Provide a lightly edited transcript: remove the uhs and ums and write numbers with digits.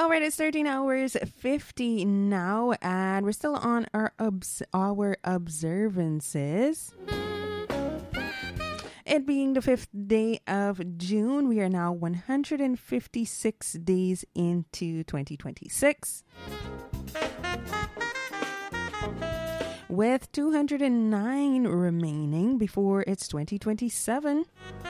All right, it's 13 hours 50 now, and we're still on our observances. It being the 5th day of June, we are now 156 days into 2026. With 209 remaining before it's 2027.